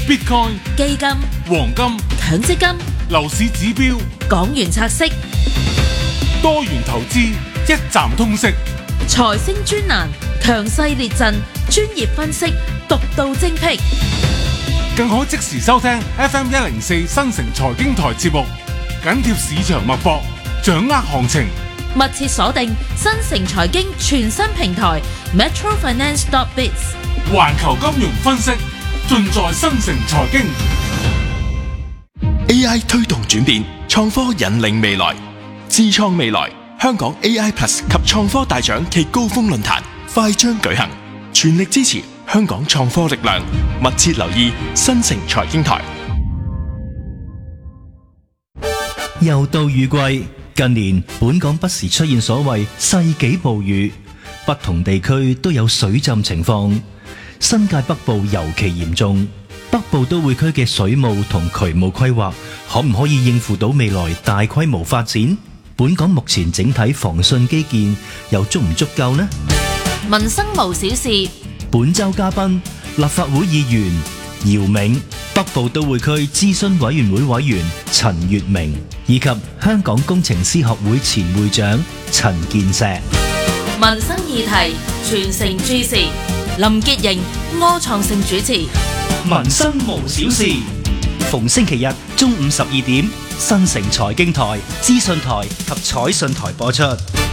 Bitcoin、 基金、 黃金、 強積金、 樓市指標、 港元拆息、 多元投資，一站通識。 財星專欄，強勢列陣，專業分析，獨到精闢。 更可即時收聽 FM104新城財經台節目，緊貼市場脈搏，掌握行情。 密切鎖定新城財經全新平台 metrofinance.biz， 環球金融分析盡在新城財經。 AI 推動轉變，創科引領未來，智創未來。香港 AI Plus 及創科大獎暨高峰論壇快將舉行，全力支持香港創科力量，密切留意新城財經台。 又到雨季，近年本港不時出現所謂世紀暴雨，不同地區都有水浸情況，新界北部尤其嚴重。北部都會區嘅水務同渠務規劃，可唔可以應付到未來大規模發展？本港目前整體防汛基建又足唔足夠呢？ 民生無小事， 本周嘉賓立法會議員姚銘、北部都會區諮詢委員會委員陳月明，以及香港工程師學會前會長陳健碩。 民生議題全城注視，林潔瑩、柯創盛主持。 民生無小事，逢星期日中午12點，新城財經台、資訊台及彩訊台播出。